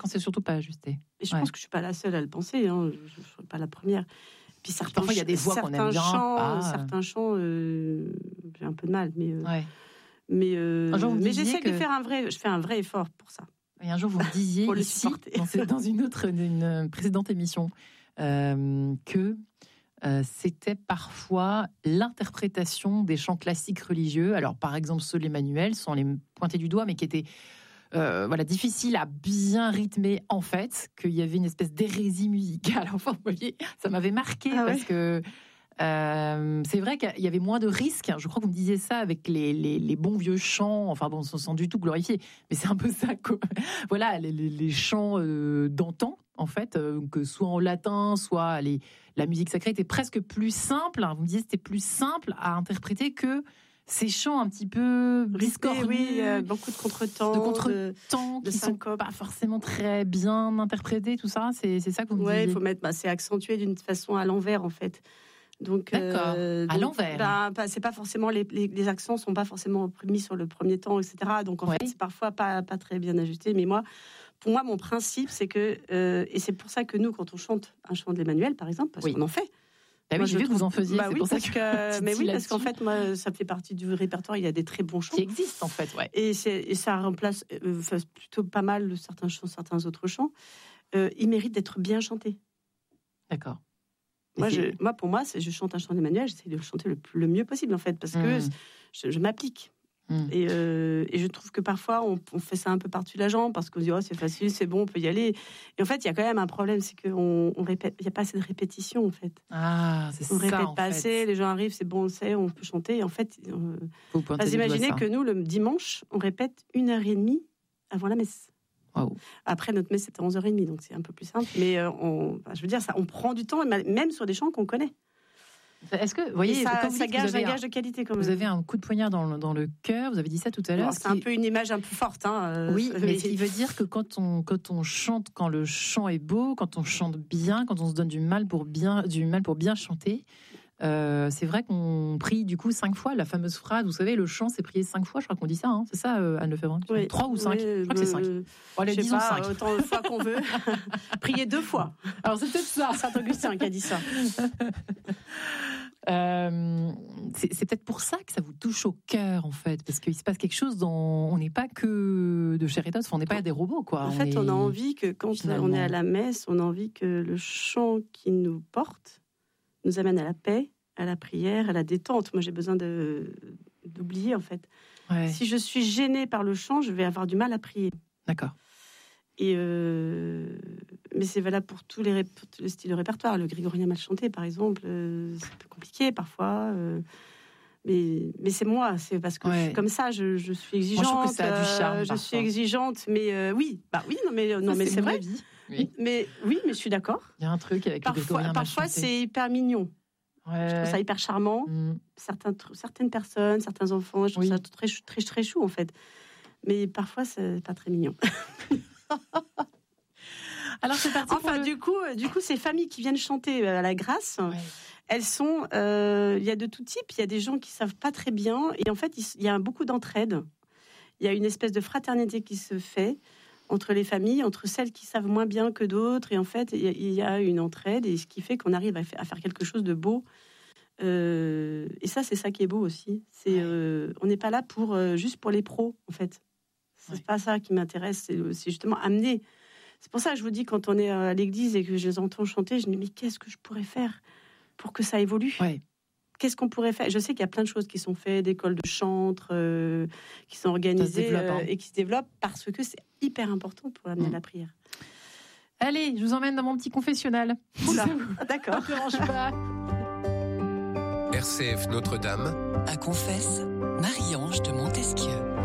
quand c'est surtout pas ajusté. Et je pense que je suis pas la seule à le penser. Je ne suis pas la première. Puis parfois il y a des voix qu'on aime bien. Certains chants, j'ai un peu de mal, mais j'essaie de faire je fais un vrai effort pour ça. Et un jour vous me disiez ici, dans une précédente émission, que c'était parfois l'interprétation des chants classiques religieux. Alors, par exemple, ceux de l'Emmanuel, sans les pointer du doigt, mais qui étaient difficiles à bien rythmer, en fait, qu'il y avait une espèce d'hérésie musicale. Enfin, vous voyez, ça m'avait marqué parce que c'est vrai qu'il y avait moins de risques. Je crois que vous me disiez ça avec les bons vieux chants. Enfin bon, sans du tout glorifier, mais c'est un peu ça, quoi. Voilà, les chants d'antan, en fait, que soit en latin, soit la musique sacrée était presque plus simple. Vous me disiez c'était plus simple à interpréter que ces chants un petit peu biscornus, beaucoup de contretemps, qui sont pas forcément très bien interprétés, tout ça. C'est ça que vous me disiez. Il faut mettre, c'est accentué d'une façon à l'envers, en fait. Donc, d'accord, à l'envers. C'est pas forcément les accents sont pas forcément mis sur le premier temps, etc. Donc en fait, c'est parfois pas très bien ajusté. Mais pour moi, mon principe, c'est que et c'est pour ça que nous, quand on chante un chant de l'Emmanuel, par exemple, parce qu'on en fait. Moi, j'ai vu que vous en faisiez. C'est pour ça parce qu'en fait, moi, ça fait partie du répertoire. Il y a des très bons chants qui existent en fait, et ça remplace plutôt pas mal certains chants, certains autres chants. Ils méritent d'être bien chantés. D'accord. Pour moi, je chante un chant d'Emmanuel, j'essaie de le chanter le mieux possible, en fait, parce que je m'applique. Et je trouve que parfois, on fait ça un peu par-dessus la jambe, parce qu'on se dit, c'est facile, c'est bon, on peut y aller. Et en fait, il y a quand même un problème, c'est qu'on répète, il n'y a pas assez de répétition, en fait. C'est on répète pas assez, les gens arrivent, c'est bon, on le sait, on peut chanter. Et en fait, vous imaginez que nous, le dimanche, on répète 1h30 avant la messe. Wow. Après, notre messe, c'était à 11h30, donc c'est un peu plus simple. Mais je veux dire, ça, on prend du temps, même sur des chants qu'on connaît. Est-ce que, vous voyez, ça gage un gage de qualité quand même. Vous avez un coup de poignard dans le cœur, vous avez dit ça tout à l'heure. C'est un peu une image un peu forte. Oui, mais il veut dire que quand on chante, quand le chant est beau, quand on chante bien, quand on se donne du mal pour bien chanter, c'est vrai qu'on prie du coup 5 fois, la fameuse phrase, vous savez, le chant c'est prié 5 fois, je crois qu'on dit ça, c'est ça, Anne Lefebvre, 3 ou 5, je crois que c'est 5. Allez, disons 5. Autant de fois qu'on veut. Prier 2 fois. Alors c'est peut-être ça. Saint-Augustin qui a dit ça. C'est peut-être pour ça que ça vous touche au cœur, en fait, parce qu'il se passe quelque chose on n'est pas que de chair et d'os, on n'est pas des robots, quoi. En fait, on a envie que quand on est à la messe, on a envie que le chant qui nous porte nous amène à la paix, à la prière, à la détente. Moi, j'ai besoin d'oublier, en fait. Ouais. Si je suis gênée par le chant, je vais avoir du mal à prier. D'accord. Et mais c'est valable pour tous les styles de répertoire. Le grégorien mal chanté, par exemple, c'est un peu compliqué parfois. Mais c'est moi, c'est parce que je suis comme ça. Je suis exigeante. Moi, je trouve que ça a du charme. Je suis exigeante, mais oui, mais c'est vrai. Oui. Mais je suis d'accord. Il y a un truc avec le grégorien mal chanté. Parfois, c'est hyper mignon. Ouais. Je trouve ça hyper charmant. Certaines personnes, certains enfants, je trouve ça très, très, très chou, en fait. Mais parfois, c'est pas très mignon. Alors, c'est parti. Enfin, du coup, ces familles qui viennent chanter à la grâce, elles sont... Il y a de tout type. Il y a des gens qui savent pas très bien. Et en fait, il y a beaucoup d'entraide. Il y a une espèce de fraternité qui se fait entre les familles, entre celles qui savent moins bien que d'autres. Et en fait, il y a une entraide, et ce qui fait qu'on arrive à faire quelque chose de beau. Et ça, c'est ça qui est beau aussi. On n'est pas là juste pour les pros, en fait. C'est pas ça qui m'intéresse. C'est justement amener. C'est pour ça que je vous dis, quand on est à l'église et que je les entends chanter, je me dis, mais qu'est-ce que je pourrais faire pour que ça évolue ? Qu'est-ce qu'on pourrait faire ? Je sais qu'il y a plein de choses qui sont faites, d'écoles de chantre, qui sont organisées et qui se développent parce que c'est hyper important pour amener la prière. Allez, je vous emmène dans mon petit confessionnal. D'accord. Ne dérange pas. RCF Notre-Dame. À confesse, Marie-Ange de Montesquieu.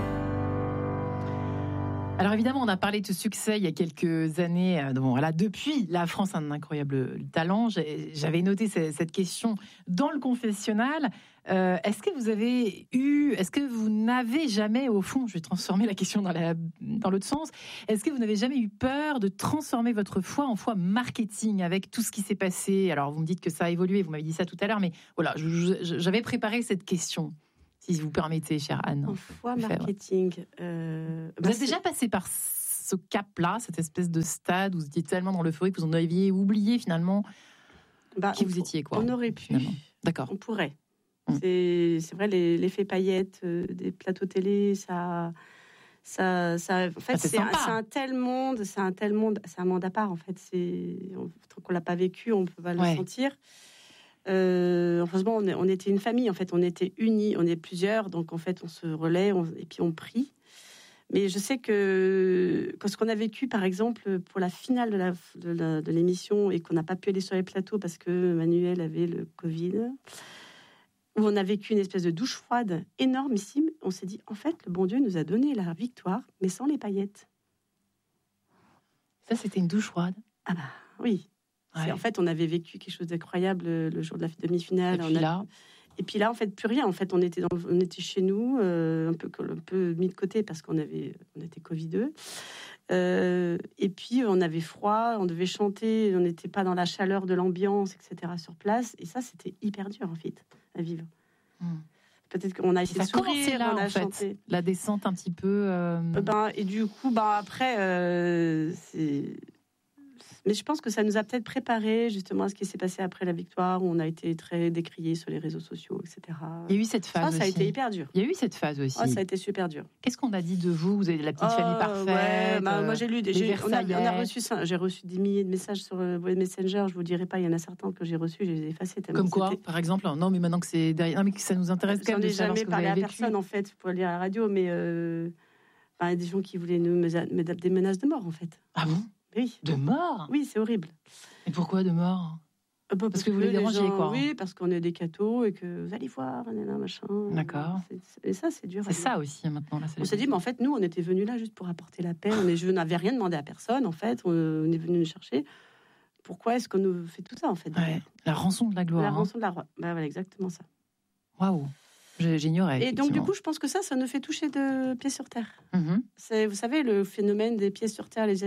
Alors évidemment, on a parlé de succès il y a quelques années. Depuis, la France a un incroyable talent. J'avais noté cette question dans le confessionnal. Est-ce que vous n'avez jamais, au fond, je vais transformer la question dans l'autre sens, est-ce que vous n'avez jamais eu peur de transformer votre foi en foi marketing avec tout ce qui s'est passé ? Alors vous me dites que ça a évolué, vous m'avez dit ça tout à l'heure, mais voilà, j'avais préparé cette question. Si vous permettez, chère Anne. En foi marketing. Vous êtes déjà passé par ce cap-là, cette espèce de stade où vous étiez tellement dans l'euphorie que vous en aviez oublié finalement qui vous étiez, quoi. On aurait pu. D'accord. On pourrait. C'est vrai, l'effet paillettes des plateaux télé, en fait, c'est un tel monde, c'est un monde à part, en fait. Tant qu'on l'a pas vécu, on peut pas le sentir. Heureusement, on était une famille, en fait, on était unis, on est plusieurs, donc en fait, on se relaie et puis on prie. Mais je sais que ce qu'on a vécu, par exemple, pour la finale de l'émission et qu'on n'a pas pu aller sur les plateaux parce que Manuel avait le Covid, où on a vécu une espèce de douche froide énormissime, on s'est dit, en fait, le bon Dieu nous a donné la victoire, mais sans les paillettes. Ça, c'était une douche froide? Ah bah oui. Ouais. En fait, on avait vécu quelque chose d'incroyable le jour de la demi-finale. Et puis là, en fait, plus rien. En fait, on était chez nous, un peu mis de côté parce on était Covideux. Et puis, on avait froid, on devait chanter, on n'était pas dans la chaleur de l'ambiance, etc. sur place. Et ça, c'était hyper dur, en fait, à vivre. Peut-être qu'on a essayé de sourire, là, on a chanté. Fait, la descente un petit peu... et du coup, après, c'est... Mais je pense que ça nous a peut-être préparé justement à ce qui s'est passé après la victoire, où on a été très décriés sur les réseaux sociaux, etc. Il y a eu cette phase aussi. Ça a été hyper dur. Il y a eu cette phase aussi. Ça a été super dur. Qu'est-ce qu'on a dit de vous? Vous avez la petite famille parfaite. Moi, j'ai lu. J'ai reçu des milliers de messages sur Messenger. Je vous dirai pas. Il y en a certains que j'ai reçus. Je les ai effacés. Comme quoi, par exemple? Non, mais maintenant que c'est derrière. Non, mais que ça nous intéresse quand même de savoir ce que vous avez vécu. J'en ai jamais parlé à personne en fait pour lire à la radio, mais il y a des gens qui voulaient des menaces de mort en fait. Ah bon? Oui. De mort? Oui, c'est horrible. Et pourquoi de mort? Parce que vous les dérangez, quoi. Oui, parce qu'on est des cathos et que vous allez voir, machin. D'accord. Et ça, c'est dur. C'est ça aussi, maintenant. Là, on s'est dit, mais en fait, nous, on était venus là juste pour apporter la paix. Je n'avais rien demandé à personne, en fait. On est venu nous chercher. Pourquoi est-ce qu'on nous fait tout ça, en fait? La rançon de la gloire. La rançon de la roi. Voilà, exactement ça. Waouh. J'ignorais. Et donc, du coup, je pense que ça nous fait toucher de pieds sur terre. C'est, vous savez, le phénomène des pieds sur terre, la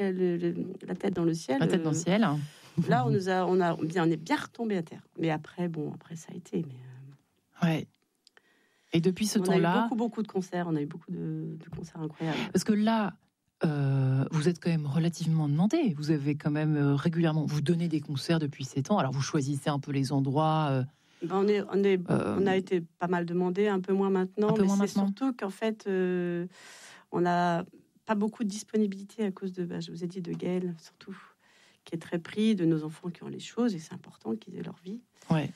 tête dans le ciel. La tête dans le ciel. Là, on est bien retombé à terre. Mais après, ça a été. Ouais. Et depuis ce temps-là... On a eu beaucoup de concerts. On a eu beaucoup de concerts incroyables. Parce que là, vous êtes quand même relativement demandé. Vous avez quand même régulièrement... Vous donnez des concerts depuis 7 ans. Alors, vous choisissez un peu les endroits... On a été pas mal demandé, un peu moins maintenant. C'est surtout qu'en fait, on n'a pas beaucoup de disponibilité à cause de, je vous ai dit, de Gaël, surtout, qui est très pris, de nos enfants qui ont les choses, et c'est important qu'ils aient leur vie. Ouais.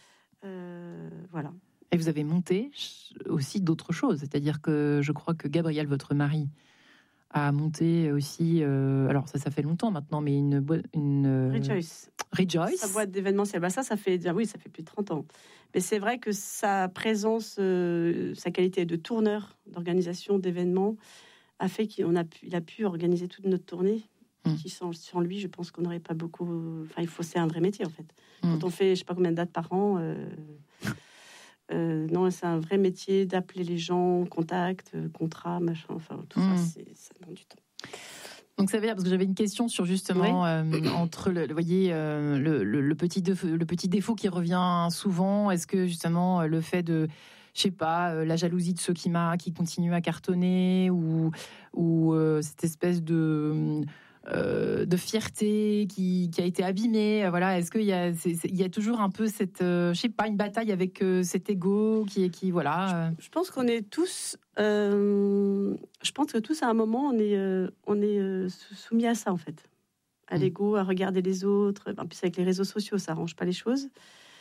Voilà. Et vous avez monté aussi d'autres choses. C'est-à-dire que je crois que Gabriel, votre mari, a monté aussi... alors, ça fait longtemps maintenant, mais une Rejoice. Sa boîte d'événementiel. Ça fait plus de 30 ans. Mais c'est vrai que sa présence, sa qualité de tourneur, d'organisation d'événements, a fait qu'il a pu organiser toute notre tournée. Qui sans lui, je pense qu'on n'aurait pas beaucoup... c'est un vrai métier, en fait. Quand on fait, je ne sais pas combien de dates par an... non, c'est un vrai métier d'appeler les gens, contact, contrat, machin. Tout ça, ça demande du temps. Donc ça veut dire, parce que j'avais une question sur justement entre le petit défaut qui revient souvent, est-ce que justement le fait de, je sais pas, la jalousie de ceux qui continuent à cartonner ou cette espèce de fierté qui a été abîmée, voilà, est-ce qu'il y a toujours un peu cette, je sais pas, une bataille avec cet ego qui voilà. Je pense qu'on est tous, je pense que tous à un moment on est soumis à ça en fait, à l'ego, à regarder les autres. En plus avec les réseaux sociaux, ça arrange pas les choses.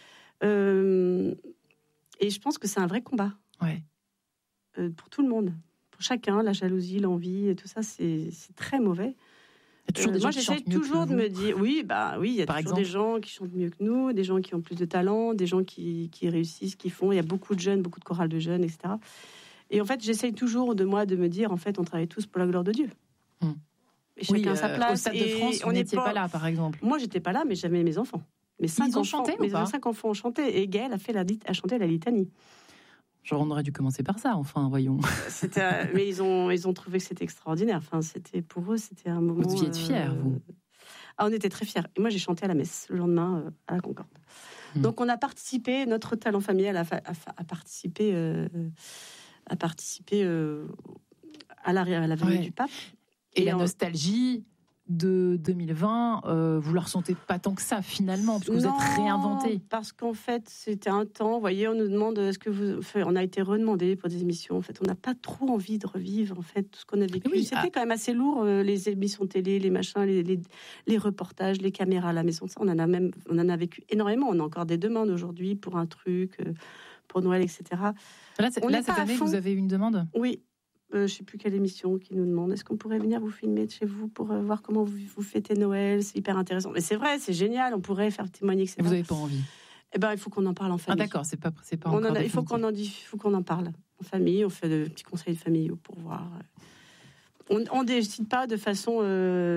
Et je pense que c'est un vrai combat. Ouais. Pour tout le monde, pour chacun, la jalousie, l'envie et tout ça, c'est très mauvais. Moi, j'essaie toujours de me dire, il y a toujours des gens qui chantent mieux que nous, des gens qui ont plus de talent, des gens qui réussissent, qui font. Il y a beaucoup de jeunes, beaucoup de chorales de jeunes, etc. Et en fait, j'essaie toujours de me dire, en fait, on travaille tous pour la gloire de Dieu. Et chacun sa place. Au Stade de France, on n'était pas là, par exemple. Moi, j'étais pas là, mais j'avais mes enfants. Mes 5 enfants ont chanté. Et Gaël a chanté la litanie. Genre, on aurait dû commencer par ça, enfin, voyons. Mais ils ont trouvé que c'était extraordinaire. Enfin, pour eux, c'était un moment... Vous deviez être fiers, vous. On était très fiers. Et moi, j'ai chanté à la messe le lendemain à la Concorde. Donc, on a participé, notre talent familial a participé à la venue du pape. Et la nostalgie de 2020, vous ne la ressentez pas tant que ça finalement, parce que vous êtes réinventé. Parce qu'en fait, c'était un temps, vous voyez, on nous demande est-ce que vous... Enfin, on a été redemandé pour des émissions, en fait, on n'a pas trop envie de revivre, en fait, tout ce qu'on a vécu. Oui, c'était quand même assez lourd, les émissions télé, les machins, les reportages, les caméras à la maison, ça, on en a vécu énormément. On a encore des demandes aujourd'hui pour un truc, pour Noël, etc. Là cette année, vous avez une demande ? Oui. Je ne sais plus quelle émission qui nous demande est-ce qu'on pourrait venir vous filmer de chez vous pour voir comment vous fêtez Noël, c'est hyper intéressant. Mais c'est vrai, c'est génial, on pourrait faire témoigner, etc. Vous n'avez pas envie? Eh ben, il faut qu'on en parle en famille. Ah d'accord, c'est pas encore il faut qu'on en parle en famille, on fait de petits conseils de famille pour voir. On décide pas de façon... on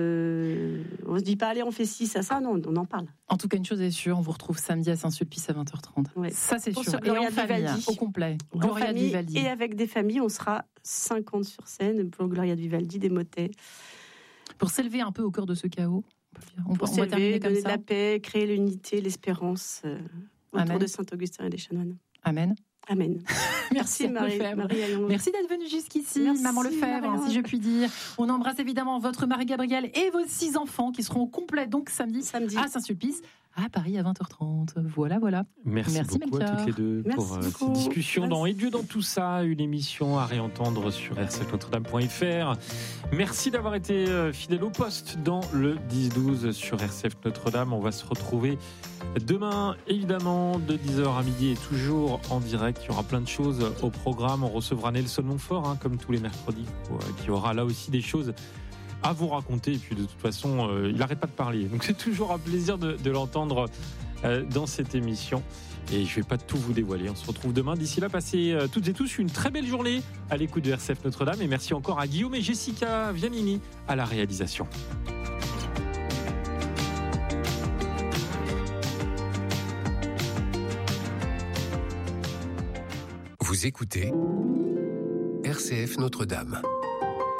se dit pas, allez, on fait ci, ça, non, on en parle. En tout cas, une chose est sûre, on vous retrouve samedi à Saint-Sulpice à 20h30. Ouais. Ça, c'est sûr. Et en famille, au complet. Gloria de Vivaldi. Et avec des familles, on sera 50 sur scène pour Gloria de Vivaldi, des motets. Pour s'élever un peu au cœur de ce chaos, on va terminer comme ça. La paix, créer l'unité, l'espérance autour de Saint-Augustin et des chanoines. Amen. Amen. Merci Marie. Merci d'être venue jusqu'ici, Maman Lefebvre, si je puis dire. On embrasse évidemment votre Marie-Gabrielle et vos 6 enfants qui seront au complet donc samedi. À Saint-Sulpice, à Paris à 20h30. Voilà. Merci beaucoup à toutes les deux pour cette discussion dans Et Dieu dans tout ça, une émission à réentendre sur rcfnotredame.fr. Merci d'avoir été fidèle au poste dans le 10-12 sur RCF Notre-Dame. On va se retrouver demain, évidemment, de 10h à midi et toujours en direct. Il y aura plein de choses au programme. On recevra Nelson Montfort, comme tous les mercredis, qui aura là aussi des choses à vous raconter. Et puis de toute façon, il n'arrête pas de parler. Donc c'est toujours un plaisir de l'entendre dans cette émission. Et je ne vais pas tout vous dévoiler. On se retrouve demain. D'ici là, passez toutes et tous une très belle journée à l'écoute de RCF Notre-Dame. Et merci encore à Guillaume et Jessica Vianini à la réalisation. Vous écoutez RCF Notre-Dame.